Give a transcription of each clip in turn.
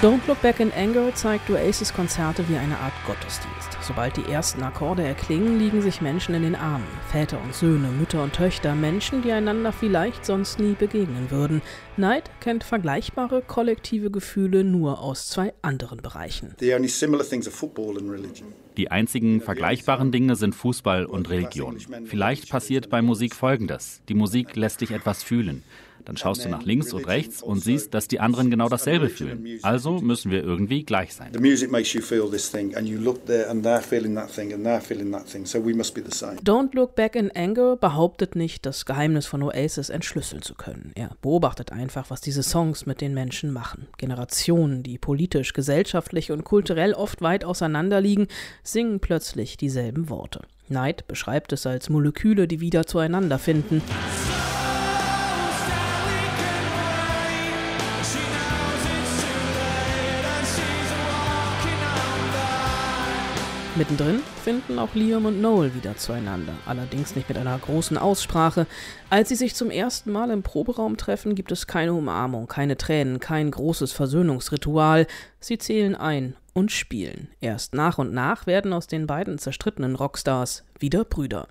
Don't Look Back in Anger zeigt Oasis Konzerte wie eine Art Gottesdienst. Sobald die ersten Akkorde erklingen, liegen sich Menschen in den Armen. Väter und Söhne, Mütter und Töchter, Menschen, die einander vielleicht sonst nie begegnen würden. Knight kennt vergleichbare kollektive Gefühle nur aus zwei anderen Bereichen. Die einzigen vergleichbaren Dinge sind Fußball und Religion. Vielleicht passiert bei Musik Folgendes. Die Musik lässt dich etwas fühlen. Dann schaust du nach links und rechts und siehst, dass die anderen genau dasselbe fühlen. Also müssen wir irgendwie gleich sein. Don't Look Back in Anger behauptet nicht, das Geheimnis von Oasis entschlüsseln zu können. Er beobachtet einfach, was diese Songs mit den Menschen machen. Generationen, die politisch, gesellschaftlich und kulturell oft weit auseinander liegen, singen plötzlich dieselben Worte. Knight beschreibt es als Moleküle, die wieder zueinander finden. Mittendrin finden auch Liam und Noel wieder zueinander, allerdings nicht mit einer großen Aussprache. Als sie sich zum ersten Mal im Proberaum treffen, gibt es keine Umarmung, keine Tränen, kein großes Versöhnungsritual. Sie zählen ein und spielen. Erst nach und nach werden aus den beiden zerstrittenen Rockstars wieder Brüder.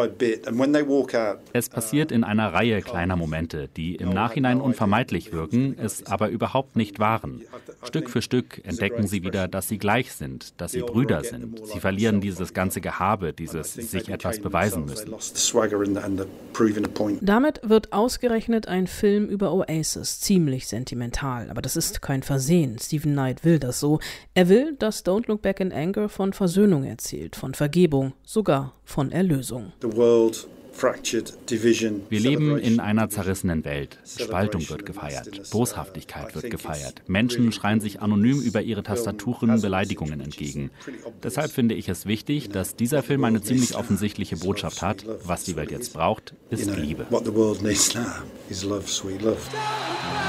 Es passiert in einer Reihe kleiner Momente, die im Nachhinein unvermeidlich wirken, es aber überhaupt nicht waren. Stück für Stück entdecken sie wieder, dass sie gleich sind, dass sie Brüder sind. Sie verlieren dieses ganze Gehabe, dieses sich etwas beweisen müssen. Damit wird ausgerechnet ein Film über Oasis ziemlich sentimental. Aber das ist kein Versehen. Stephen Knight will das so. Er will, dass Don't Look Back in Anger von Versöhnung erzählt, von Vergebung, sogar von Erlösung. Wir leben in einer zerrissenen Welt. Spaltung wird gefeiert, Boshaftigkeit wird gefeiert. Menschen schreien sich anonym über ihre Tastaturen Beleidigungen entgegen. Deshalb finde ich es wichtig, dass dieser Film eine ziemlich offensichtliche Botschaft hat. Was die Welt jetzt braucht, ist Liebe.